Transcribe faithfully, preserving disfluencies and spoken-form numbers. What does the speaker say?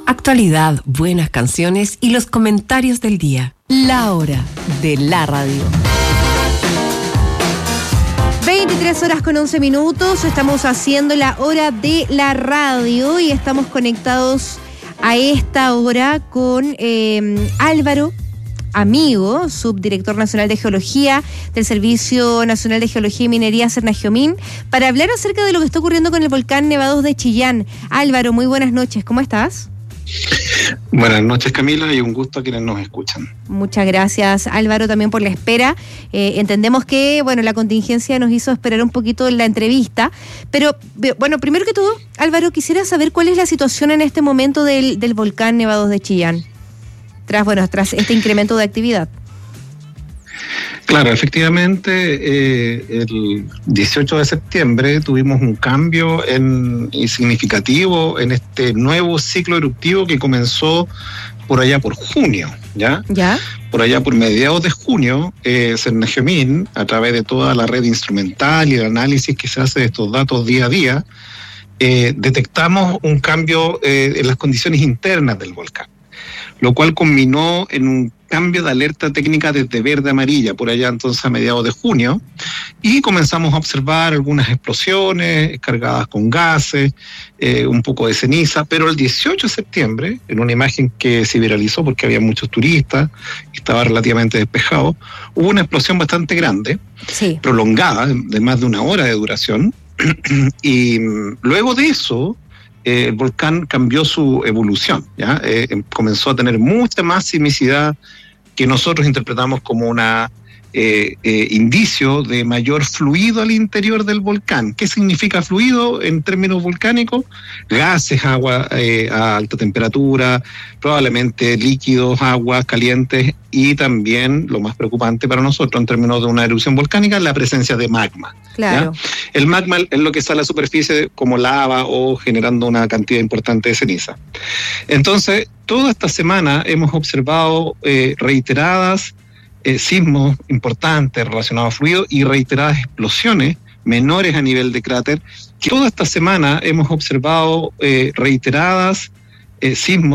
Actualidad, buenas canciones y los comentarios del día. La hora de la radio. veintitrés horas con once minutos, estamos haciendo la hora de la radio y estamos conectados a esta hora con eh, Álvaro Amigo, subdirector nacional de Geología del Servicio Nacional de Geología y Minería Cernagiomín, para hablar acerca de lo que está ocurriendo con el volcán Nevados de Chillán. Álvaro, muy buenas noches, ¿cómo estás? Buenas noches, Camila, y un gusto a quienes nos escuchan. Muchas gracias, Álvaro, también por la espera. Eh, entendemos que, bueno, la contingencia nos hizo esperar un poquito la entrevista, pero, bueno, primero que todo, Álvaro, quisiera saber cuál es la situación en este momento del, del volcán Nevados de Chillán, tras, bueno, tras este incremento de actividad. Claro, efectivamente, eh, el dieciocho de septiembre tuvimos un cambio en, y significativo en este nuevo ciclo eruptivo que comenzó por allá por junio, ¿ya? ¿Ya? Por allá por mediados de junio, eh, Cernagiomín, a través de toda la red instrumental y el análisis que se hace de estos datos día a día, eh, detectamos un cambio eh, en las condiciones internas del volcán, lo cual culminó en un cambio de alerta técnica desde verde a amarilla, por allá entonces a mediados de junio, y comenzamos a observar algunas explosiones cargadas con gases, eh, un poco de ceniza, pero el dieciocho de septiembre, en una imagen que se viralizó porque había muchos turistas, estaba relativamente despejado, hubo una explosión bastante grande, sí, prolongada, de más de una hora de duración, y luego de eso, Eh, el volcán cambió su evolución, ¿ya? Eh, comenzó a tener mucha más sismicidad que nosotros interpretamos como una eh, eh, indicio de mayor fluido al interior del volcán. ¿Qué significa fluido en términos volcánicos? Gases, agua eh, a alta temperatura, probablemente líquidos, aguas calientes y también, lo más preocupante para nosotros en términos de una erupción volcánica, la presencia de magma. Claro. ¿Ya? El magma es lo que sale a la superficie como lava o generando una cantidad importante de ceniza. Entonces, toda esta semana hemos observado eh, reiteradas eh, sismos importantes relacionados a fluido y reiteradas explosiones menores a nivel de cráter. Toda esta semana hemos observado eh, reiteradas eh, sismos